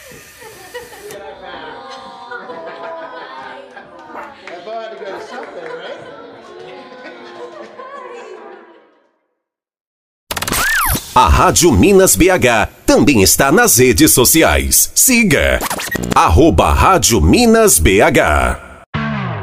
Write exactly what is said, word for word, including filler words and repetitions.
A Rádio Minas B H também está nas redes sociais. Siga arroba Rádio Minas B H.